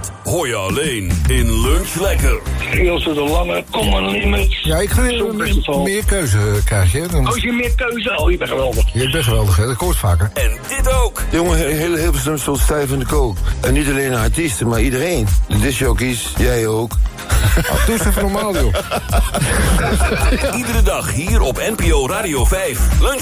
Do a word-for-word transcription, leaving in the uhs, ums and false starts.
Dit hoor je alleen in Lunch Lekker. Ilse de Lange, Common Limits. Ja, ik ga meer, meer keuze krijgen. Dan... Oh, je meer keuze? Oh, je bent geweldig. Je bent geweldig, hè? Dat hoort vaker. En dit ook. Jongen, heel Hilversum stond stijf in de kook. En niet alleen de artiesten, maar iedereen. De discjockeys, jij ook. Oh, doe eens even normaal, joh. Iedere dag hier op N P O Radio vijf. Lunch